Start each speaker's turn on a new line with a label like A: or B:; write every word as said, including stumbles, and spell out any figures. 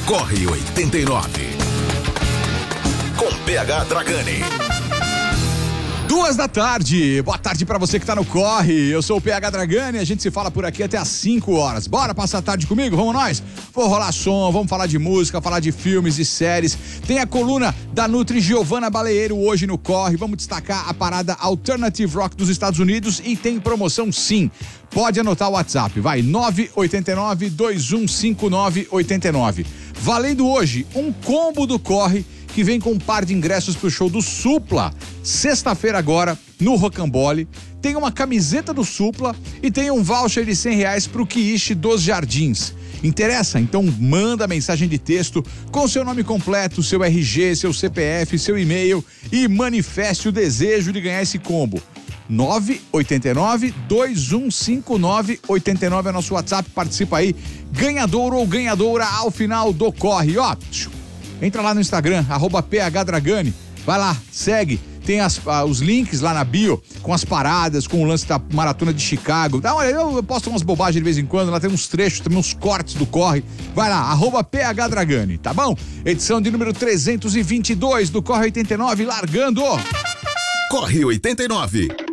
A: Corre oitenta e nove. Com P H Dragani.
B: Duas da tarde, boa tarde pra você que tá no Corre, eu sou o P H Dragani, a gente se fala por aqui até às cinco horas, bora passar a tarde comigo, vamos nós? Vou rolar som, vamos falar de música, falar de filmes e séries, tem a coluna da Nutri Giovana Baleeiro hoje no Corre, vamos destacar a parada Alternative Rock dos Estados Unidos e tem promoção sim, pode anotar o WhatsApp, vai nove oito nove, dois um cinco nove oito nove, valendo hoje um combo do Corre que vem com um par de ingressos pro show do Supla, sexta-feira agora, no Rocambole. Tem uma camiseta do Supla e tem um voucher de cem reais pro Quiche dos Jardins. Interessa? Então manda mensagem de texto com seu nome completo, seu R G, seu C P F, seu e-mail e manifeste o desejo de ganhar esse combo. nove oito nove, dois um cinco nove oito nove é nosso WhatsApp, participa aí, ganhador ou ganhadora ao final do Corre, ó. Entra lá no Instagram, arroba P H Dragani, vai lá, segue, tem as, ah, os links lá na bio, com as paradas, com o lance da Maratona de Chicago, dá uma olhada, eu, eu posto umas bobagens de vez em quando, lá tem uns trechos, também uns cortes do Corre, vai lá, arroba P H Dragani, tá bom? Edição de número trezentos e vinte e dois do Corre oitenta e nove, largando!
A: Corre oitenta e nove.